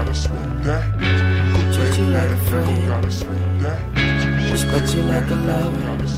Treat you like a friend, respect you like a lover.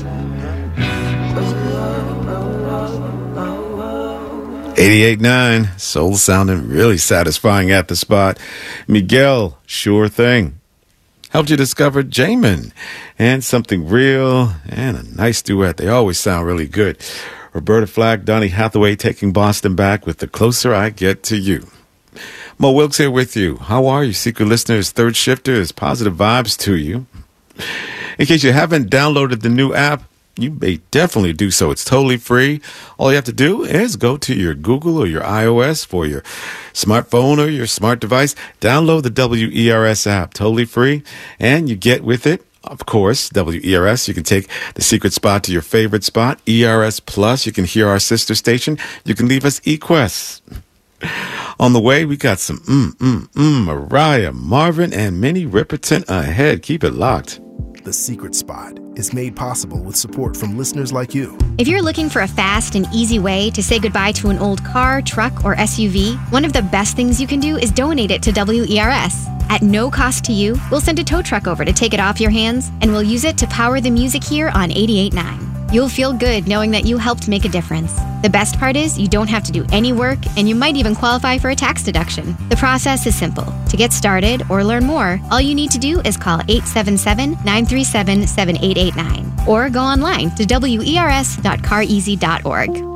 88.9, soul sounding really satisfying at the spot. Miguel, Sure Thing. Helped you discover Jamin and Something Real and a nice duet. They always sound really good. Roberta Flack, Donny Hathaway taking Boston back with The Closer I Get to You. Mo Wilkes here with you. How are you, secret listeners, third shifters? Positive vibes to you. In case you haven't downloaded the new app, you may definitely do so. It's totally free. All you have to do is go to your Google or your iOS for your smartphone or your smart device. Download the WERS app, totally free. And you get with it, of course, WERS. You can take the secret spot to your favorite spot, ERS Plus. You can hear our sister station. You can leave us eQuests. On the way, we got some Mariah, Marvin, and Minnie Riperton ahead. Keep it locked. The Secret Spot is made possible with support from listeners like you. If you're looking for a fast and easy way to say goodbye to an old car, truck, or SUV, one of the best things you can do is donate it to WERS. At no cost to you, we'll send a tow truck over to take it off your hands, and we'll use it to power the music here on 88.9. You'll feel good knowing that you helped make a difference. The best part is you don't have to do any work, and you might even qualify for a tax deduction. The process is simple. To get started or learn more, all you need to do is call 877-937-7889 or go online to wers.careasy.org.